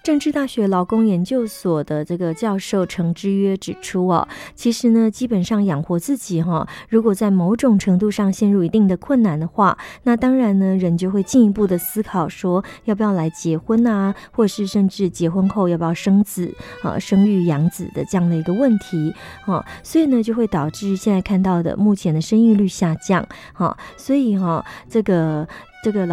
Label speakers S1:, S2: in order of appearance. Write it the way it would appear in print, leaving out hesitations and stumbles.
S1: 政治大学劳工研究所的这个教授程之约指出其实呢，基本上养活自己如果在某种程度上陷入一定的困难的话，那当然呢，人就会进一步的思考说，要不要来结婚啊，或是甚至结婚后要不要生子生育养子的这样的一个问题所以呢，就会导致现在看到的目前的生育率下降所以这个